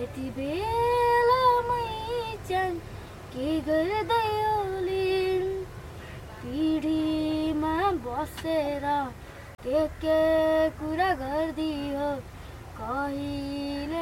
यति बेला मै चाहिँ के गर्दै होलिन् पिँढीमा बसेर के कुरा गर्दियो कहिले